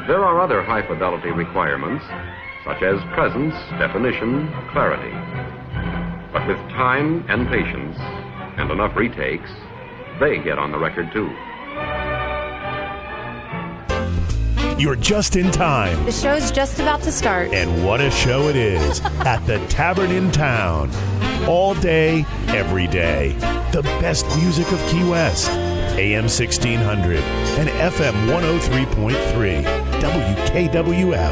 There are other high-fidelity requirements, such as presence, definition, clarity. But with time and patience and enough retakes, they get on the record, too. You're just in time. The show's just about to start. And what a show it is at the Tavern in Town. All day, every day. The best music of Key West. AM 1600 and FM 103.3. WKWF.